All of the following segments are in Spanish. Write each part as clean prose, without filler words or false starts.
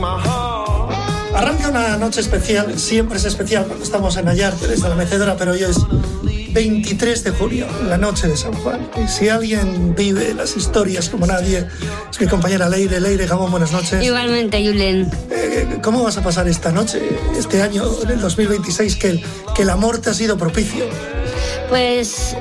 Arranca una noche especial, siempre es especial cuando estamos en Ayarte desde la Mecedora, pero hoy es 23 de julio, la noche de San Juan. Y si alguien vive las historias como nadie, es mi compañera Leire. Leire, Gabón, buenas noches. Igualmente, Julen. ¿Cómo vas a pasar esta noche, este año, en el 2026, que el amor te ha sido propicio? Pues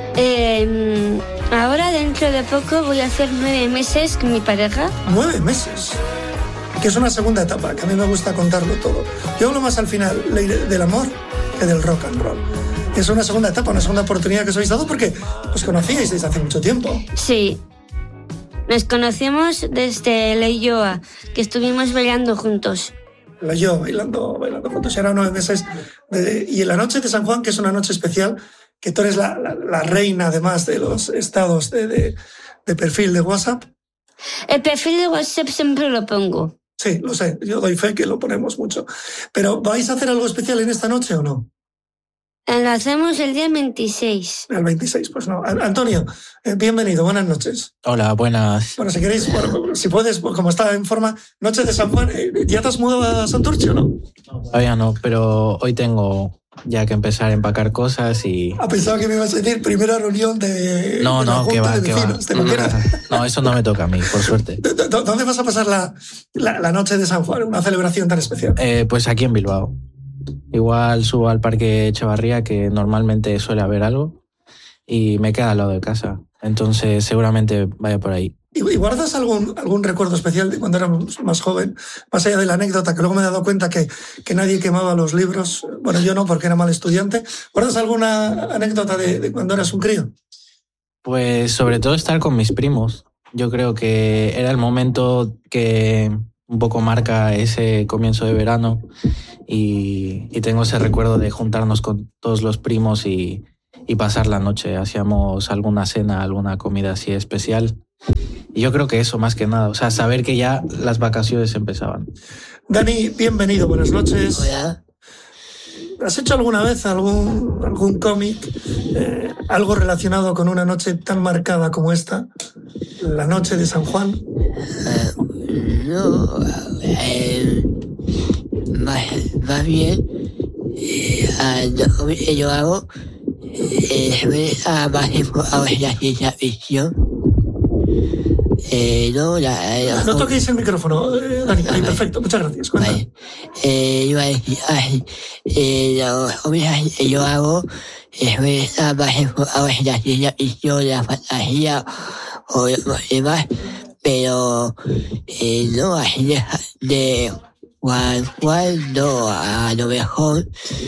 ahora dentro de poco voy a hacer 9 meses con mi pareja. 9 meses. Que es una segunda etapa, que a mí me gusta contarlo todo. Yo hablo más al final del amor que del rock and roll. Es una segunda etapa, una segunda oportunidad que os habéis dado porque os conocíais desde hace mucho tiempo. Sí. Nos conocimos desde Leioa, que estuvimos bailando juntos. Yo bailando juntos, eran 9 meses. Y en la noche de San Juan, que es una noche especial, que tú eres la reina además de los estados de perfil de WhatsApp. El perfil de WhatsApp siempre lo pongo. Sí, lo sé, yo doy fe que lo ponemos mucho. Pero ¿vais a hacer algo especial en esta noche o no? Lo hacemos el día 26. El 26, pues no. Antonio, bienvenido, buenas noches. Hola, buenas. Bueno, si queréis, si puedes, como está en forma, noche de San Juan, ¿ya te has mudado a Santurce o no? Todavía no, pero hoy tengo ya que empezar a empacar cosas y... Pensaba que me ibas a decir primera reunión de... No, que va. No, eso no me toca a mí, por suerte. ¿Dónde vas a pasar la noche de San Juan, una celebración tan especial? Pues aquí en Bilbao. Igual subo al Parque Echevarría, que normalmente suele haber algo, y me queda al lado de casa. Entonces seguramente vaya por ahí. ¿Y guardas algún recuerdo especial de cuando éramos más joven? Más allá de la anécdota, que luego me he dado cuenta que nadie quemaba los libros. Bueno, yo no, porque era mal estudiante. ¿Guardas alguna anécdota de cuando eras un crío? Pues sobre todo estar con mis primos. Yo creo que era el momento que un poco marca ese comienzo de verano y tengo ese recuerdo de juntarnos con todos los primos y pasar la noche. Hacíamos alguna cena, alguna comida así especial. Y yo creo que eso, más que nada, o sea, saber que ya las vacaciones empezaban. Dani, bienvenido, buenas noches. Hola. ¿Has hecho alguna vez algún cómic, algo relacionado con una noche tan marcada como esta, la noche de San Juan? No, más bien, lo que yo hago es ver más enfocado en la ciencia ficción. No toquéis el micrófono, Dani. Ahí, perfecto, muchas gracias. Vale. Iba a decir, los cómics que yo hago es ver más enfocado en la ciencia ficción, la fantasía o los demás, pero no así de cuando a lo mejor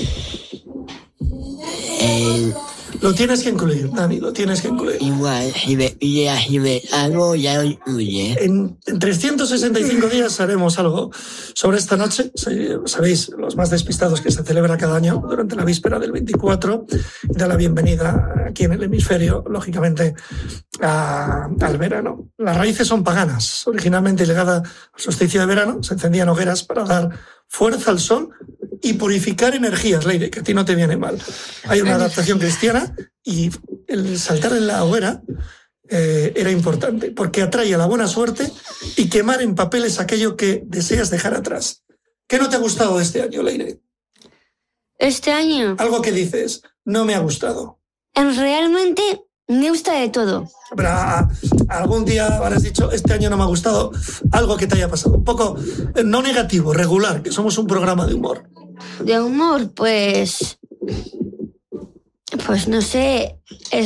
lo tienes que incluir, Dani, lo tienes que incluir. Igual, si me pide algo, ya lo incluye. En 365 días haremos algo sobre esta noche. Sabéis, los más despistados, que se celebra cada año durante la víspera del 24, y da la bienvenida aquí en el hemisferio, lógicamente, al verano. Las raíces son paganas. Originalmente llegada al solsticio de verano, se encendían hogueras para dar fuerza al sol y purificar energías, Leire, que a ti no te viene mal. Hay una adaptación cristiana y el saltar en la hoguera era importante porque atrae a la buena suerte y quemar en papeles aquello que deseas dejar atrás. ¿Qué no te ha gustado de este año, Leire? Este año... Algo que dices, no me ha gustado. Realmente me gusta de todo. Pero algún día habrás dicho, este año no me ha gustado, algo que te haya pasado. Un poco, no negativo, regular, que somos un programa de humor. De humor, pues no sé,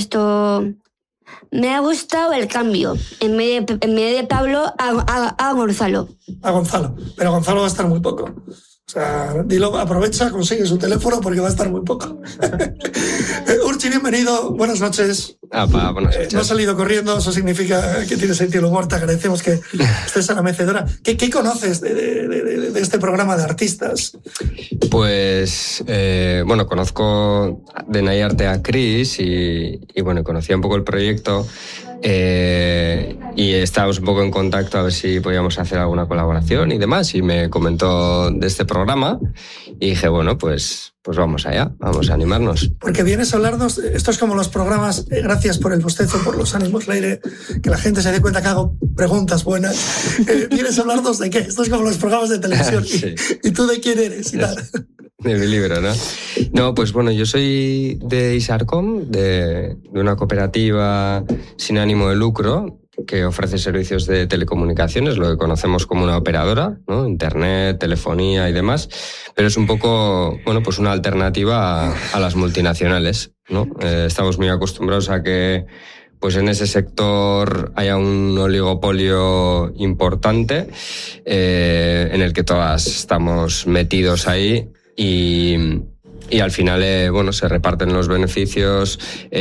me ha gustado el cambio. En vez de Pablo, a Gonzalo. A Gonzalo, pero Gonzalo va a estar muy poco. O sea, dilo, aprovecha, consigue su teléfono porque va a estar muy poco. Urchi, bienvenido, buenas noches. Buenas noches. No has salido corriendo, eso significa que tienes sentido del humor, te agradecemos que estés a la mecedora. ¿Qué conoces de este programa de artistas? Pues, conozco de Nayarte a Chris y conocía un poco el proyecto Y estábamos un poco en contacto a ver si podíamos hacer alguna colaboración y demás, y me comentó de este programa y dije, bueno, pues vamos allá, vamos a animarnos. Porque vienes a hablarnos, esto es como los programas, gracias por el bostezo, por los ánimos, Leire, que la gente se dé cuenta que hago preguntas buenas. ¿Vienes a hablarnos de qué? Esto es como los programas de televisión. Sí. ¿Y tú de quién eres? Y tal. De mi libro, ¿no? No, pues bueno, yo soy de Isarcom, de una cooperativa sin ánimo de lucro que ofrece servicios de telecomunicaciones, lo que conocemos como una operadora, ¿no? Internet, telefonía y demás, pero es un poco, bueno, pues una alternativa a las multinacionales, ¿no? Estamos muy acostumbrados a que pues en ese sector haya un oligopolio importante en el que todas estamos metidos ahí y al final, bueno, se reparten los beneficios.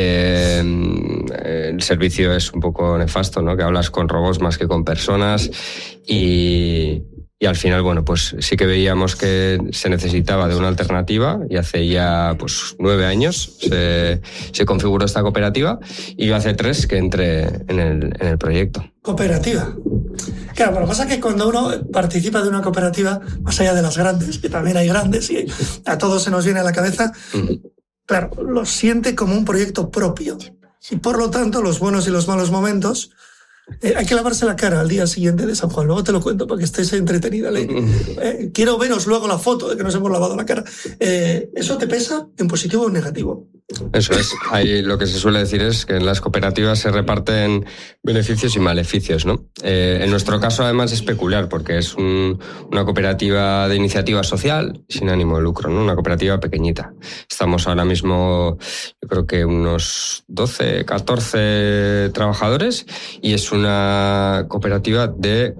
El servicio es un poco nefasto, ¿no? Que hablas con robots más que con personas y al final, bueno, pues sí que veíamos que se necesitaba de una alternativa y hace ya pues 9 años se configuró esta cooperativa y yo hace 3 que entré en el proyecto. Cooperativa. Claro, pero lo que pasa es que cuando uno participa de una cooperativa, más allá de las grandes, que también hay grandes y a todos se nos viene a la cabeza, claro, lo siente como un proyecto propio. Y por lo tanto, los buenos y los malos momentos, hay que lavarse la cara al día siguiente de San Juan. Luego te lo cuento para que estés entretenida, Leire. Quiero veros luego la foto de que nos hemos lavado la cara. ¿Eso te pesa en positivo o en negativo? Eso es. Ahí lo que se suele decir es que en las cooperativas se reparten beneficios y maleficios, ¿no? En nuestro caso, además, es peculiar porque es una cooperativa de iniciativa social sin ánimo de lucro, ¿no? Una cooperativa pequeñita. Estamos ahora mismo, yo creo que unos 12, 14 trabajadores y es una cooperativa de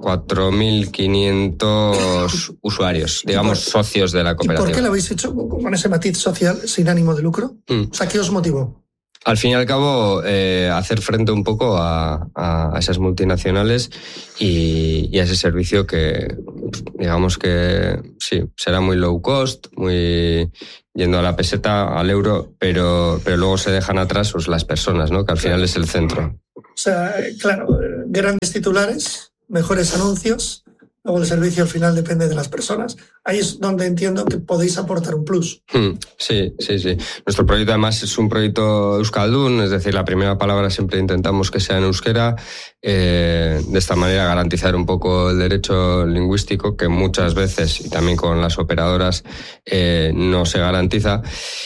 4.500 usuarios, digamos, socios de la cooperativa. ¿Y por qué lo habéis hecho con ese matiz social sin ánimo de lucro? O sea, ¿qué os motivó? Al fin y al cabo, hacer frente un poco a esas multinacionales y a ese servicio que, digamos que sí, será muy low cost, muy yendo a la peseta, al euro, pero luego se dejan atrás pues, las personas, ¿no? Que al final es el centro. O sea, claro, grandes titulares, mejores anuncios, luego el servicio al final depende de las personas. Ahí es donde entiendo que podéis aportar un plus. Sí. Nuestro proyecto además es un proyecto euskaldun, es decir, la primera palabra siempre intentamos que sea en euskera, de esta manera garantizar un poco el derecho lingüístico que muchas veces, y también con las operadoras, no se garantiza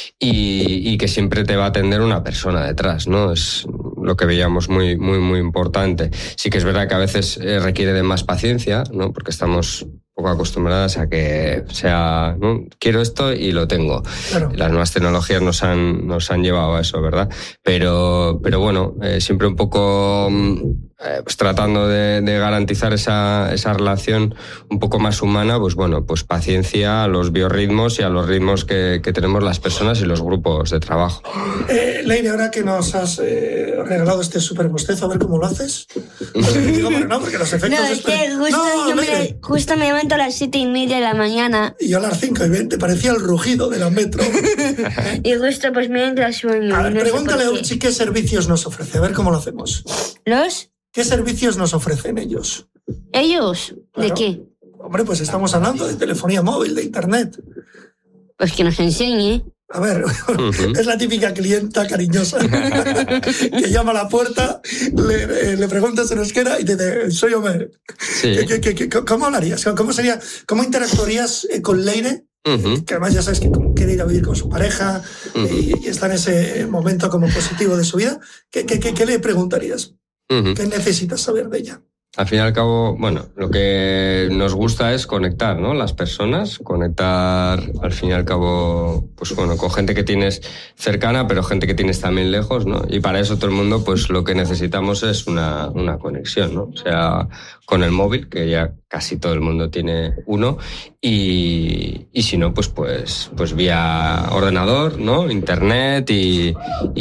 y que siempre te va a atender una persona detrás, ¿no? Es lo que veíamos muy importante. Sí que es verdad que a veces requiere de más paciencia, ¿no? Porque estamos poco acostumbradas a que sea, ¿no? Quiero esto y lo tengo. Claro. Las nuevas tecnologías nos han llevado a eso, ¿verdad? Pero bueno, siempre un poco pues tratando de garantizar esa relación un poco más humana, pues bueno, pues paciencia a los biorritmos y a los ritmos que tenemos las personas y los grupos de trabajo. Leire, ahora que nos has regalado este súper bostezo, a ver cómo lo haces. Digo, pero no, porque los efectos... No, es que justo me levanto a las 7:30 de la mañana. Y yo a las 5:20, parecía el rugido de la metro. Y justo pues me entra sueño. A ver, pregúntale a Uchi qué servicios nos ofrece, a ver cómo lo hacemos. ¿Qué servicios nos ofrecen ellos? ¿Ellos? Claro. ¿De qué? Hombre, pues estamos hablando de telefonía móvil, de internet. Pues que nos enseñe. A ver, es la típica clienta cariñosa que llama a la puerta, le preguntas en euskera y te dice, soy Omer. Sí. ¿Cómo hablarías? ¿Cómo interactuarías con Leire? Que además ya sabes que quiere ir a vivir con su pareja y está en ese momento como positivo de su vida. ¿Qué le preguntarías? ¿Qué necesitas saber de ella? Al fin y al cabo, bueno, lo que nos gusta es conectar, ¿no? Las personas, conectar al fin y al cabo, pues bueno, con gente que tienes cercana, pero gente que tienes también lejos, ¿no? Y para eso todo el mundo, pues lo que necesitamos es una conexión, ¿no? O sea, con el móvil, que ya casi todo el mundo tiene uno, y si no, pues vía ordenador, ¿no? Internet y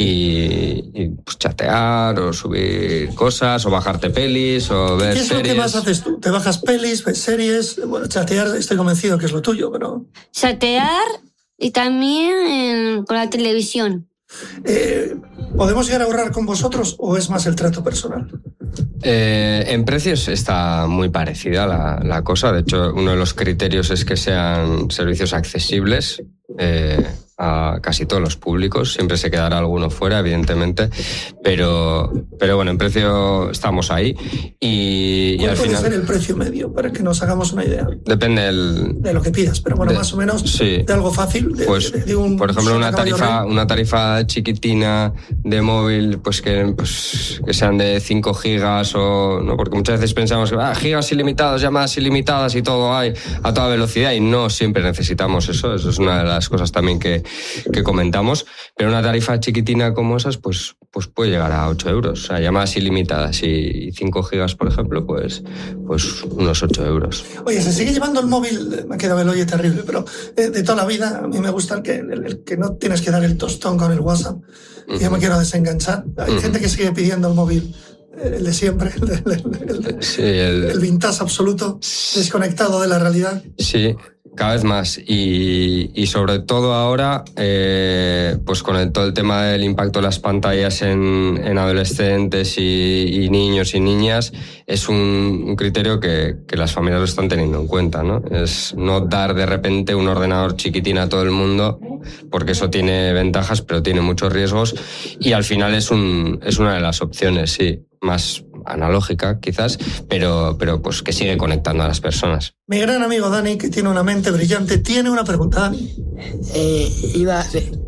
pues chatear o subir cosas o bajarte pelis o ver series. ¿Qué es lo que más haces tú? ¿Te bajas pelis, ves series? Bueno, chatear estoy convencido que es lo tuyo, pero... Chatear y también con la televisión. ¿Podemos llegar a ahorrar con vosotros o es más el trato personal? En precios está muy parecida la cosa. De hecho, uno de los criterios es que sean servicios accesibles a casi todos los públicos. Siempre se quedará alguno fuera, evidentemente, pero bueno, en precio estamos ahí. Y al final, ¿cuál puede ser el precio medio para que nos hagamos una idea? Depende de lo que pidas, pero bueno, más o menos sí. De algo fácil. Por ejemplo, una tarifa chiquitina de móvil, pues que sean de 5 gigas o no, porque muchas veces pensamos que gigas ilimitados, llamadas ilimitadas y todo hay a toda velocidad, y no siempre necesitamos eso. Eso es una de las cosas también que comentamos, pero una tarifa chiquitina como esas pues puede llegar a 8 euros, o sea, llamadas ilimitadas y 5 gigas, por ejemplo, pues unos 8 euros. Oye, se sigue llevando el móvil, me ha quedado el oye terrible, pero de toda la vida a mí me gusta el que no tienes que dar el tostón con el WhatsApp. Yo me quiero desenganchar. Hay gente que sigue pidiendo el móvil, el de siempre, el vintage absoluto, desconectado de la realidad. Sí, cada vez más. Y sobre todo ahora, pues con todo el tema del impacto de las pantallas en adolescentes y niños y niñas, es un criterio que las familias lo están teniendo en cuenta, ¿no? Es no dar de repente un ordenador chiquitín a todo el mundo, porque eso tiene ventajas, pero tiene muchos riesgos, y al final es una de las opciones, sí, más analógica quizás, pero pues que sigue conectando a las personas. Mi gran amigo Dani, que tiene una mente brillante, tiene una pregunta, Dani. Iba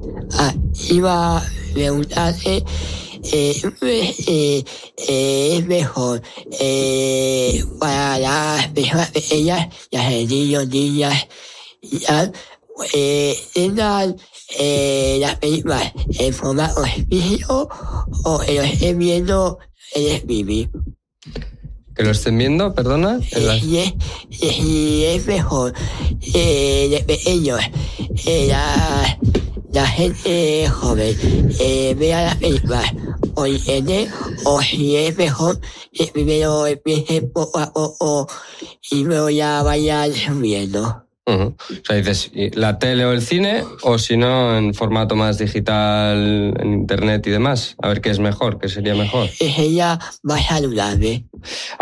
a preguntarte, es mejor para las personas pequeñas, las niños, niñas, tengan las películas en formato físico o que lo estén viendo en streaming. ¿Que lo estén viendo, perdona? Si es mejor de pequeños, la gente joven vea las películas o internet, o si es mejor que primero empiece poco a poco y luego ya vayan subiendo. O sea, dices, la tele o el cine, o si no, en formato más digital, en internet y demás. A ver qué es mejor, qué sería mejor. Sería más saludable.